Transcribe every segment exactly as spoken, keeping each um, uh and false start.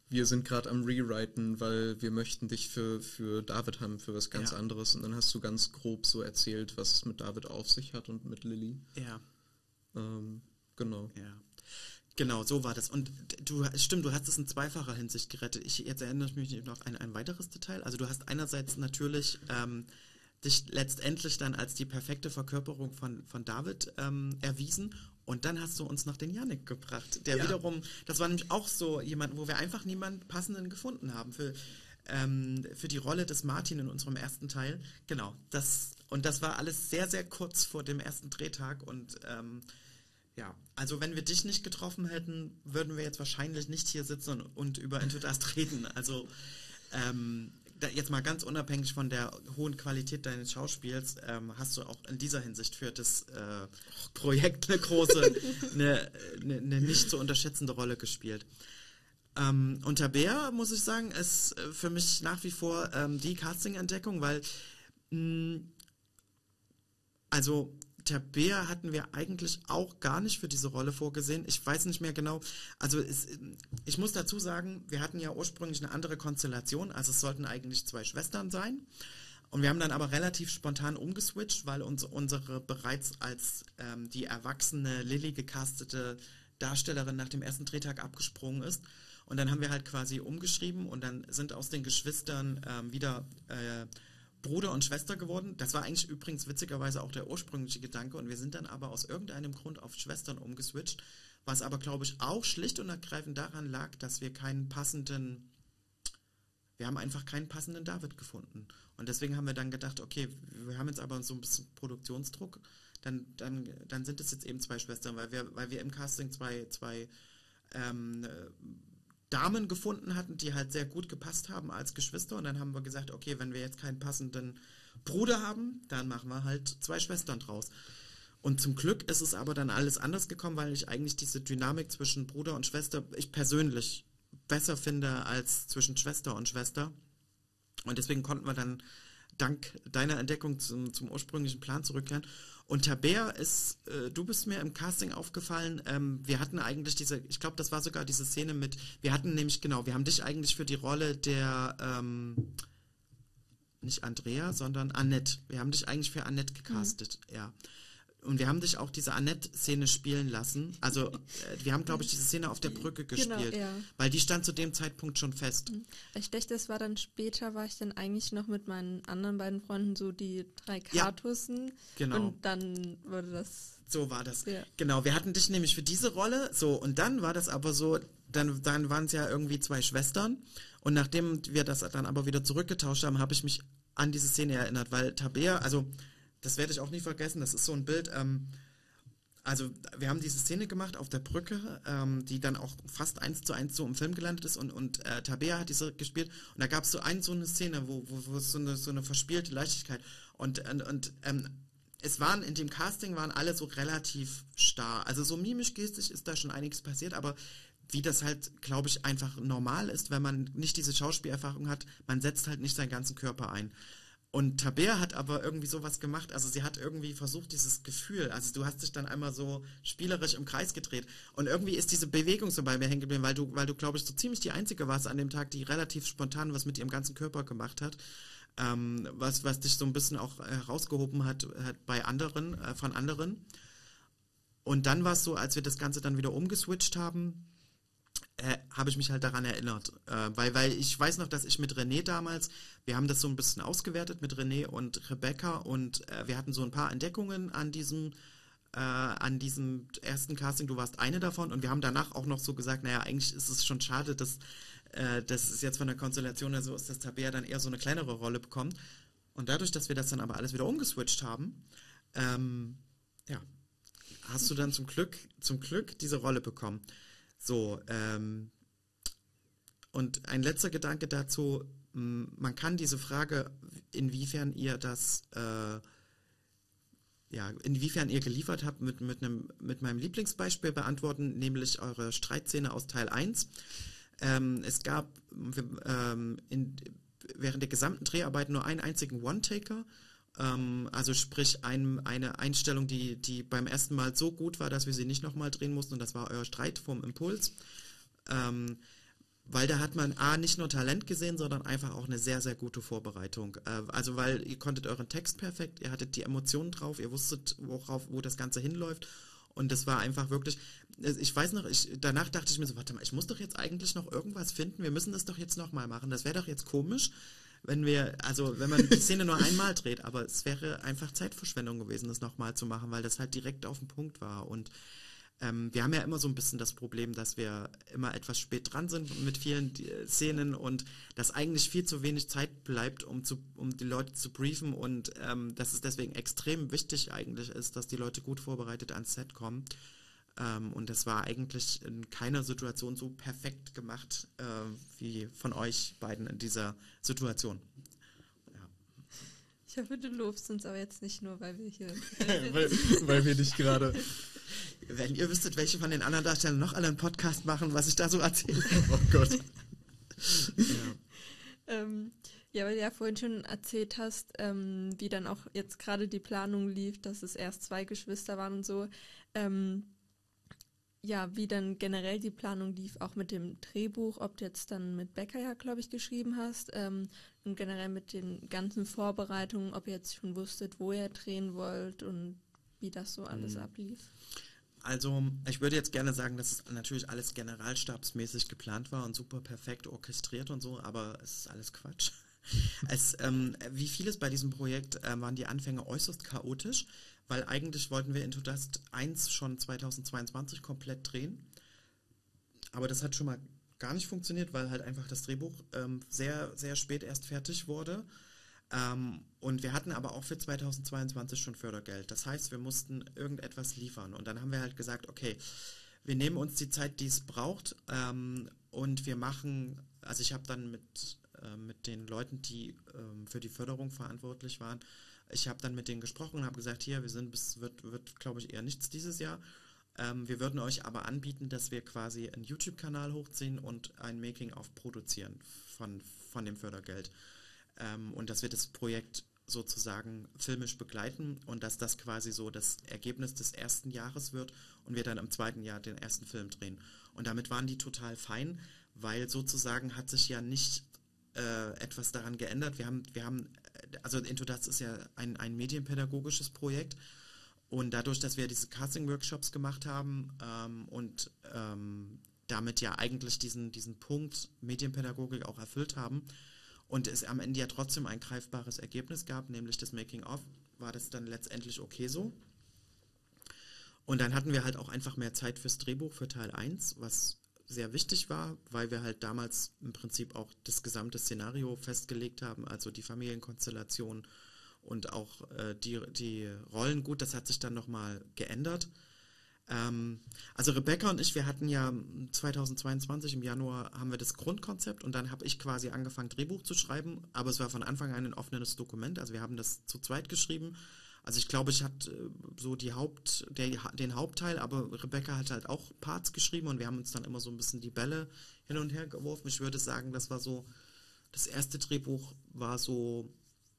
wir sind gerade am Rewriten, weil wir möchten dich für, für David haben, für was ganz ja. anderes. Und dann hast du ganz grob so erzählt, was es mit David auf sich hat und mit Lilly. Ja. Ähm, genau. Ja. Genau, so war das. Und du, stimmt, du hast es in zweifacher Hinsicht gerettet. Ich, jetzt erinnere ich mich noch an ein weiteres Detail. Also du hast einerseits natürlich ähm, dich letztendlich dann als die perfekte Verkörperung von, von David ähm, erwiesen. Und dann hast du uns noch den Yannick gebracht, der ja. wiederum, das war nämlich auch so jemand, wo wir einfach niemanden passenden gefunden haben für, ähm, für die Rolle des Martin in unserem ersten Teil. Genau, das, und das war alles sehr, sehr kurz vor dem ersten Drehtag und ähm, ja, also wenn wir dich nicht getroffen hätten, würden wir jetzt wahrscheinlich nicht hier sitzen und, und über Into Dust reden. Also ähm, da, jetzt mal ganz unabhängig von der hohen Qualität deines Schauspiels, ähm, hast du auch in dieser Hinsicht für das äh, Projekt eine große, eine, eine, eine nicht zu unterschätzende Rolle gespielt. Ähm, und Tabea, muss ich sagen, ist für mich nach wie vor ähm, die Casting-Entdeckung, weil mh, also Tabea hatten wir eigentlich auch gar nicht für diese Rolle vorgesehen. Ich weiß nicht mehr genau. Also es, ich muss dazu sagen, wir hatten ja ursprünglich eine andere Konstellation. Also es sollten eigentlich zwei Schwestern sein. Und wir haben dann aber relativ spontan umgeswitcht, weil uns unsere bereits als ähm, die erwachsene Lilly gecastete Darstellerin nach dem ersten Drehtag abgesprungen ist. Und dann haben wir halt quasi umgeschrieben und dann sind aus den Geschwistern ähm, wieder äh, Bruder und Schwester geworden. Das war eigentlich übrigens witzigerweise auch der ursprüngliche Gedanke und wir sind dann aber aus irgendeinem Grund auf Schwestern umgeswitcht, was aber, glaube ich, auch schlicht und ergreifend daran lag, dass wir keinen passenden, wir haben einfach keinen passenden David gefunden. Und deswegen haben wir dann gedacht, okay, wir haben jetzt aber so ein bisschen Produktionsdruck, dann, dann, dann sind es jetzt eben zwei Schwestern, weil wir, weil wir im Casting zwei, zwei ähm, Damen gefunden hatten, die halt sehr gut gepasst haben als Geschwister und dann haben wir gesagt, okay, wenn wir jetzt keinen passenden Bruder haben, dann machen wir halt zwei Schwestern draus. Und zum Glück ist es aber dann alles anders gekommen, weil ich eigentlich diese Dynamik zwischen Bruder und Schwester, ich persönlich besser finde als zwischen Schwester und Schwester und deswegen konnten wir dann dank deiner Entdeckung zum, zum ursprünglichen Plan zurückkehren. Und Tabea ist, äh, du bist mir im Casting aufgefallen, ähm, wir hatten eigentlich diese, ich glaube, das war sogar diese Szene mit, wir hatten nämlich, genau, wir haben dich eigentlich für die Rolle der, ähm, nicht Andrea, sondern Annette. Wir haben dich eigentlich für Annette gecastet, mhm. ja. Und wir haben dich auch diese Annette-Szene spielen lassen. Also äh, wir haben, glaube ich, diese Szene auf der Brücke gespielt. Genau, ja. Weil die stand zu dem Zeitpunkt schon fest. Ich dachte, das war dann später, war ich dann eigentlich noch mit meinen anderen beiden Freunden so die drei Kartussen. Ja, genau. Und dann wurde das... So war das. Ja. Genau, wir hatten dich nämlich für diese Rolle. So, und dann war das aber so, dann, dann waren es ja irgendwie zwei Schwestern. Und nachdem wir das dann aber wieder zurückgetauscht haben, habe ich mich an diese Szene erinnert. Weil Tabea, also... Das werde ich auch nie vergessen, das ist so ein Bild, ähm, also wir haben diese Szene gemacht auf der Brücke, ähm, die dann auch fast eins zu eins so im Film gelandet ist und, und äh, Tabea hat diese gespielt und da gab es so ein, so eine Szene, wo, wo, wo so, eine, so eine verspielte Leichtigkeit und, und, und ähm, es waren, in dem Casting waren alle so relativ starr, also so mimisch-gestisch ist da schon einiges passiert, aber wie das halt, glaube ich, einfach normal ist, wenn man nicht diese Schauspielerfahrung hat, man setzt halt nicht seinen ganzen Körper ein. Und Tabea hat aber irgendwie sowas gemacht, also sie hat irgendwie versucht, dieses Gefühl, also du hast dich dann einmal so spielerisch im Kreis gedreht und irgendwie ist diese Bewegung so bei mir hängen geblieben, weil du, weil du, glaube ich, so ziemlich die Einzige warst an dem Tag, die relativ spontan was mit ihrem ganzen Körper gemacht hat, ähm, was, was dich so ein bisschen auch herausgehoben hat, hat bei anderen, äh, von anderen. Und dann war es so, als wir das Ganze dann wieder umgeswitcht haben, Äh, habe ich mich halt daran erinnert, äh, weil, weil ich weiß noch, dass ich mit René damals, wir haben das so ein bisschen ausgewertet mit René und Rebecca und äh, wir hatten so ein paar Entdeckungen an diesem äh, an diesem ersten Casting, du warst eine davon und wir haben danach auch noch so gesagt, naja, eigentlich ist es schon schade, dass äh, das ist jetzt von der Konstellation her so ist, dass Tabea dann eher so eine kleinere Rolle bekommt und dadurch, dass wir das dann aber alles wieder umgeswitcht haben, ähm, ja, hast du dann zum Glück, zum Glück diese Rolle bekommen. So, ähm, und ein letzter Gedanke dazu, mh, man kann diese Frage, inwiefern ihr das, äh, ja, inwiefern ihr geliefert habt, mit, mit, einem, mit meinem Lieblingsbeispiel beantworten, nämlich eure Streitszene aus Teil eins. Ähm, es gab ähm, in, während der gesamten Dreharbeit nur einen einzigen One-Taker, ähm, also sprich ein, eine Einstellung, die, die beim ersten Mal so gut war, dass wir sie nicht nochmal drehen mussten und das war euer Streit vom Impuls. Ähm, weil da hat man A, nicht nur Talent gesehen, sondern einfach auch eine sehr, sehr gute Vorbereitung. Äh, also weil ihr konntet euren Text perfekt, ihr hattet die Emotionen drauf, ihr wusstet, worauf, wo das Ganze hinläuft. Und das war einfach wirklich, ich weiß noch, ich, danach dachte ich mir so, warte mal, ich muss doch jetzt eigentlich noch irgendwas finden, wir müssen das doch jetzt nochmal machen. Das wäre doch jetzt komisch, wenn wir, also wenn man die Szene nur einmal dreht, aber es wäre einfach Zeitverschwendung gewesen, das nochmal zu machen, weil das halt direkt auf den Punkt war. Und Ähm, wir haben ja immer so ein bisschen das Problem, dass wir immer etwas spät dran sind mit vielen äh, Szenen und dass eigentlich viel zu wenig Zeit bleibt, um, zu, um die Leute zu briefen und ähm, dass es deswegen extrem wichtig eigentlich ist, dass die Leute gut vorbereitet ans Set kommen. Ähm, und das war eigentlich in keiner Situation so perfekt gemacht äh, wie von euch beiden in dieser Situation. Ja. Ich hoffe, du lobst uns aber jetzt nicht nur, weil wir hier... weil, weil wir dich gerade... Wenn ihr wüsstet, welche von den anderen Darstellern noch alle einen Podcast machen, was ich da so erzähle. Oh Gott. Ja. ähm, ja, weil du ja vorhin schon erzählt hast, ähm, wie dann auch jetzt gerade die Planung lief, dass es erst zwei Geschwister waren und so. Ähm, ja, wie dann generell die Planung lief, auch mit dem Drehbuch, ob du jetzt dann mit Becker ja, glaube ich, geschrieben hast ähm, und generell mit den ganzen Vorbereitungen, ob ihr jetzt schon wusstet, wo ihr drehen wollt und wie das so alles mhm. ablief. Also ich würde jetzt gerne sagen, dass es natürlich alles generalstabsmäßig geplant war und super perfekt orchestriert und so, aber es ist alles Quatsch. Es, ähm, wie vieles bei diesem Projekt äh, waren die Anfänge äußerst chaotisch, weil eigentlich wollten wir Into Dust eins schon zweitausendzweiundzwanzig komplett drehen, aber das hat schon mal gar nicht funktioniert, weil halt einfach das Drehbuch ähm, sehr, sehr spät erst fertig wurde. Ähm, und wir hatten aber auch für zweitausendzweiundzwanzig schon Fördergeld. Das heißt, wir mussten irgendetwas liefern. Und dann haben wir halt gesagt, okay, wir nehmen uns die Zeit, die es braucht ähm, und wir machen, also ich habe dann mit, äh, mit den Leuten, die ähm, für die Förderung verantwortlich waren, ich habe dann mit denen gesprochen und habe gesagt, hier, wir sind bis, wird, wird glaube ich, eher nichts dieses Jahr. Ähm, wir würden euch aber anbieten, dass wir quasi einen YouTube-Kanal hochziehen und ein Making-of produzieren von, von dem Fördergeld. Ähm, und dass wir das Projekt sozusagen filmisch begleiten und dass das quasi so das Ergebnis des ersten Jahres wird und wir dann im zweiten Jahr den ersten Film drehen. Und damit waren die total fein, weil sozusagen hat sich ja nicht äh, etwas daran geändert. Wir haben, wir haben, also Into Dust ist ja ein, ein medienpädagogisches Projekt und dadurch, dass wir diese Casting-Workshops gemacht haben ähm, und ähm, damit ja eigentlich diesen, diesen Punkt Medienpädagogik auch erfüllt haben, und es am Ende ja trotzdem ein greifbares Ergebnis gab, nämlich das Making-of, war das dann letztendlich okay so. Und dann hatten wir halt auch einfach mehr Zeit fürs Drehbuch für Teil eins, was sehr wichtig war, weil wir halt damals im Prinzip auch das gesamte Szenario festgelegt haben, also die Familienkonstellation und auch äh, die, die Rollen. Gut, das hat sich dann nochmal geändert. Ähm, also Rebecca und ich, wir hatten ja zweitausendzweiundzwanzig im Januar haben wir das Grundkonzept und dann habe ich quasi angefangen Drehbuch zu schreiben, aber es war von Anfang an ein offenes Dokument, also wir haben das zu zweit geschrieben. Also ich glaube, ich hatte so die Haupt, der, den Hauptteil, aber Rebecca hat halt auch Parts geschrieben und wir haben uns dann immer so ein bisschen die Bälle hin und her geworfen. Ich würde sagen, das war so, das erste Drehbuch war so,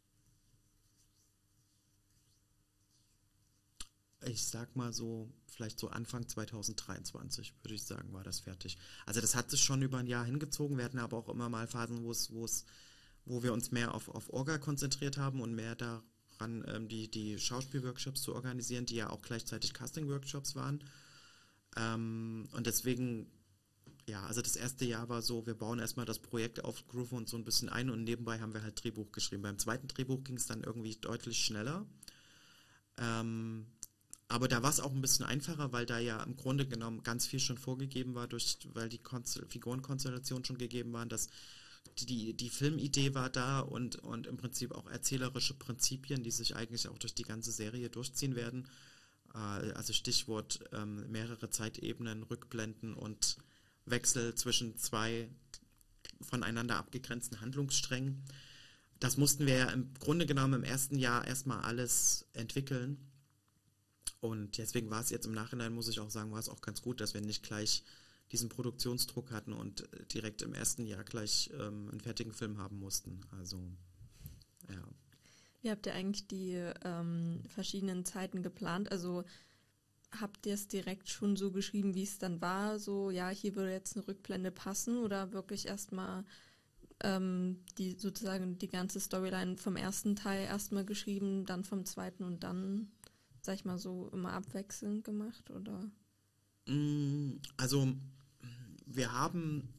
ich sag mal so, vielleicht so Anfang zweitausenddreiundzwanzig, würde ich sagen, war das fertig. Also das hat sich schon über ein Jahr hingezogen. Wir hatten aber auch immer mal Phasen, wo es, wo es, wo wir uns mehr auf, auf Orga konzentriert haben und mehr daran, ähm, die, die Schauspielworkshops zu organisieren, die ja auch gleichzeitig Casting-Workshops waren. Ähm, und deswegen, ja, also das erste Jahr war so, wir bauen erstmal das Projekt auf, grooven uns so ein bisschen ein und nebenbei haben wir halt Drehbuch geschrieben. Beim zweiten Drehbuch ging es dann irgendwie deutlich schneller. Ähm, Aber da war es auch ein bisschen einfacher, weil da ja im Grunde genommen ganz viel schon vorgegeben war, durch, weil die Konstell- Figurenkonstellationen schon gegeben waren, dass die, die Filmidee war da und, und im Prinzip auch erzählerische Prinzipien, die sich eigentlich auch durch die ganze Serie durchziehen werden. Äh, also Stichwort ähm, mehrere Zeitebenen, Rückblenden und Wechsel zwischen zwei voneinander abgegrenzten Handlungssträngen. Das mussten wir ja im Grunde genommen im ersten Jahr erstmal alles entwickeln. Und deswegen war es jetzt im Nachhinein, muss ich auch sagen, war es auch ganz gut, dass wir nicht gleich diesen Produktionsdruck hatten und direkt im ersten Jahr gleich ähm, einen fertigen Film haben mussten. Also, ja. Wie habt ihr eigentlich die ähm, verschiedenen Zeiten geplant? Also habt ihr es direkt schon so geschrieben, wie es dann war? So, ja, hier würde jetzt eine Rückblende passen oder wirklich erstmal ähm, die sozusagen die ganze Storyline vom ersten Teil erstmal geschrieben, dann vom zweiten und dann, sag ich mal so, immer abwechselnd gemacht, oder? Also, wir haben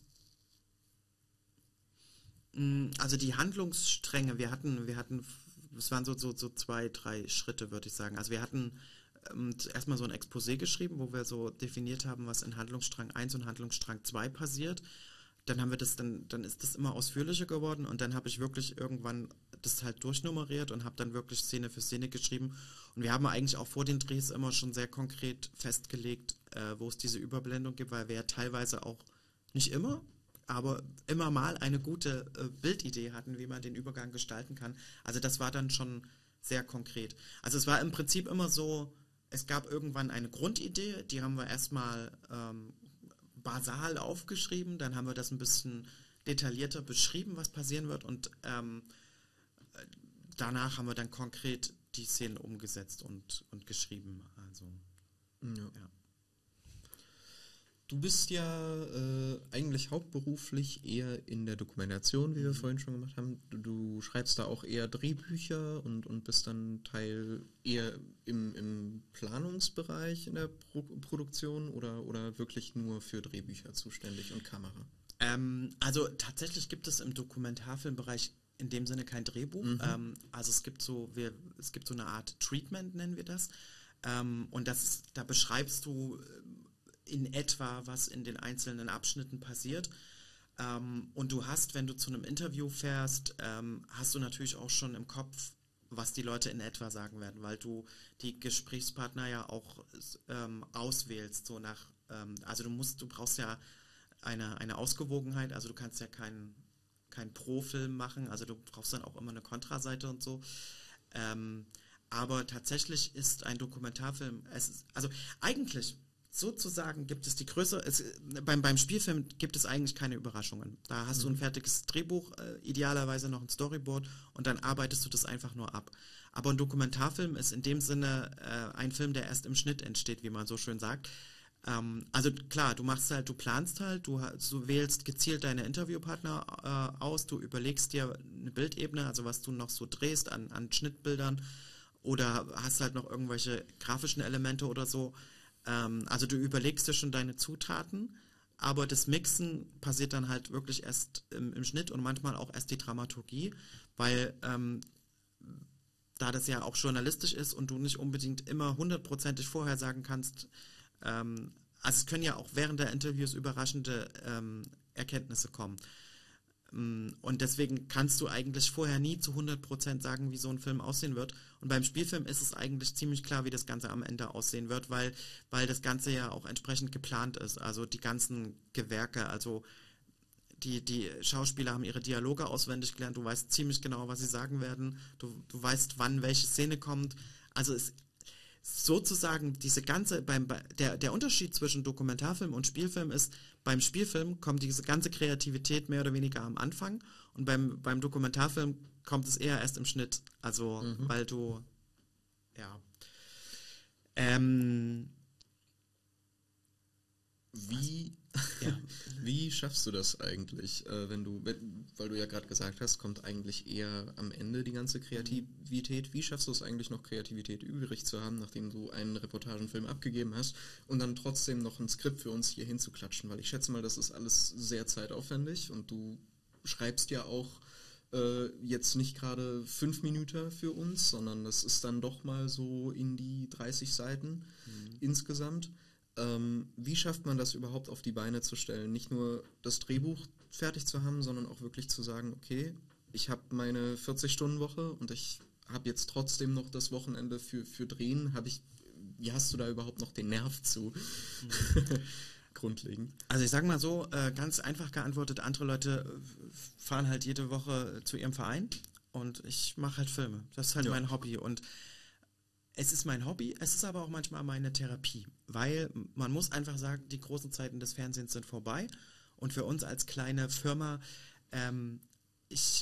also die Handlungsstränge, wir hatten, wir hatten, es waren so, so, so zwei, drei Schritte, würde ich sagen. Also wir hatten ähm, erstmal so ein Exposé geschrieben, wo wir so definiert haben, was in Handlungsstrang eins und Handlungsstrang zwei passiert. Dann haben wir das, dann, dann ist das immer ausführlicher geworden und dann habe ich wirklich irgendwann das halt durchnummeriert und habe dann wirklich Szene für Szene geschrieben. Und wir haben eigentlich auch vor den Drehs immer schon sehr konkret festgelegt, äh, wo es diese Überblendung gibt, weil wir ja teilweise auch, nicht immer, aber immer mal eine gute äh, Bildidee hatten, wie man den Übergang gestalten kann. Also das war dann schon sehr konkret. Also es war im Prinzip immer so, es gab irgendwann eine Grundidee, die haben wir erstmal ähm, basal aufgeschrieben, dann haben wir das ein bisschen detaillierter beschrieben, was passieren wird und ähm, danach haben wir dann konkret die Szenen umgesetzt und, und geschrieben. Also, ja. ja. Du bist ja äh, eigentlich hauptberuflich eher in der Dokumentation, wie wir mhm. vorhin schon gemacht haben. Du, du schreibst da auch eher Drehbücher und, und bist dann Teil eher im, im Planungsbereich in der Pro- Produktion oder, oder wirklich nur für Drehbücher zuständig und Kamera? Ähm, also tatsächlich gibt es im Dokumentarfilmbereich in dem Sinne kein Drehbuch. Mhm. Ähm, also es gibt so, wir, es gibt so eine Art Treatment, nennen wir das. Ähm, und das, da beschreibst du in etwa, was in den einzelnen Abschnitten passiert. Ähm, und du hast, wenn du zu einem Interview fährst, ähm, hast du natürlich auch schon im Kopf, was die Leute in etwa sagen werden, weil du die Gesprächspartner ja auch ähm, auswählst, so nach, ähm, also du musst, du brauchst ja eine, eine Ausgewogenheit, also du kannst ja keinen kein Pro-Film machen, also du brauchst dann auch immer eine Kontraseite und so. Ähm, aber tatsächlich ist ein Dokumentarfilm, es ist, also eigentlich sozusagen gibt es die Größe, es, beim, beim Spielfilm gibt es eigentlich keine Überraschungen. Da hast mhm. du ein fertiges Drehbuch, äh, idealerweise noch ein Storyboard und dann arbeitest du das einfach nur ab. Aber ein Dokumentarfilm ist in dem Sinne äh, ein Film, der erst im Schnitt entsteht, wie man so schön sagt. Ähm, also klar, du machst halt, du planst halt, du, du wählst gezielt deine Interviewpartner äh, aus, du überlegst dir eine Bildebene, also was du noch so drehst an, an Schnittbildern oder hast halt noch irgendwelche grafischen Elemente oder so. Also du überlegst dir schon deine Zutaten, aber das Mixen passiert dann halt wirklich erst im, im Schnitt und manchmal auch erst die Dramaturgie, weil ähm, da das ja auch journalistisch ist und du nicht unbedingt immer hundertprozentig vorhersagen kannst, ähm, also es können ja auch während der Interviews überraschende ähm, Erkenntnisse kommen. Und deswegen kannst du eigentlich vorher nie zu hundert Prozent sagen, wie so ein Film aussehen wird. Und beim Spielfilm ist es eigentlich ziemlich klar, wie das Ganze am Ende aussehen wird, weil, weil das Ganze ja auch entsprechend geplant ist. Also die ganzen Gewerke, also die, die Schauspieler haben ihre Dialoge auswendig gelernt, du weißt ziemlich genau, was sie sagen werden, du, du weißt, wann welche Szene kommt. Also es sozusagen diese ganze, beim, der, der Unterschied zwischen Dokumentarfilm und Spielfilm ist, beim Spielfilm kommt diese ganze Kreativität mehr oder weniger am Anfang und beim, beim Dokumentarfilm kommt es eher erst im Schnitt, also mhm. weil du, ja, ähm, Wie, ja. Wie schaffst du das eigentlich, äh, wenn du, weil du ja gerade gesagt hast, kommt eigentlich eher am Ende die ganze Kreativität. Wie schaffst du es eigentlich noch, Kreativität übrig zu haben, nachdem du einen Reportagenfilm abgegeben hast und dann trotzdem noch ein Skript für uns hier hinzuklatschen? Weil ich schätze mal, das ist alles sehr zeitaufwendig und du schreibst ja auch äh, jetzt nicht gerade fünf Minuten für uns, sondern das ist dann doch mal so in die dreißig Seiten mhm. insgesamt. Ähm, wie schafft man das überhaupt auf die Beine zu stellen? Nicht nur das Drehbuch fertig zu haben, sondern auch wirklich zu sagen, okay, ich habe meine vierzig-Stunden-Woche und ich habe jetzt trotzdem noch das Wochenende für, für Drehen. Hab ich, wie hast du da überhaupt noch den Nerv zu? Mhm. Grundlegend. Also ich sage mal so, äh, ganz einfach geantwortet, andere Leute fahren halt jede Woche zu ihrem Verein und ich mache halt Filme. Das ist halt ja. mein Hobby und es ist mein Hobby, es ist aber auch manchmal meine Therapie, weil man muss einfach sagen, die großen Zeiten des Fernsehens sind vorbei und für uns als kleine Firma, ähm, ich,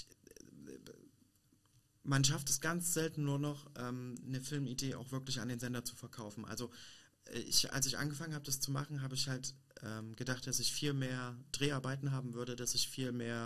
man schafft es ganz selten nur noch, ähm, eine Filmidee auch wirklich an den Sender zu verkaufen. Also ich, als ich angefangen habe, das zu machen, habe ich halt ähm, gedacht, dass ich viel mehr Dreharbeiten haben würde, dass ich viel mehr